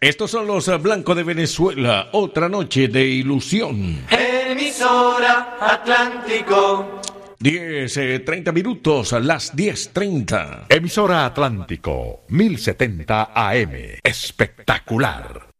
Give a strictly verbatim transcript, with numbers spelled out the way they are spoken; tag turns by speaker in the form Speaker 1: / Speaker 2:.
Speaker 1: Estos son los Blancos de Venezuela, otra noche de ilusión.
Speaker 2: Emisora Atlántico.
Speaker 1: diez, eh, treinta minutos, a las diez treinta.
Speaker 3: Emisora Atlántico, mil setenta A M. Espectacular.